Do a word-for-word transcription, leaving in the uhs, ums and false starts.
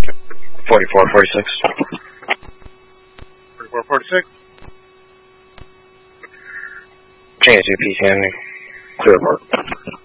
forty-four forty-six. forty-four forty-six. Change to P C N. Clear report.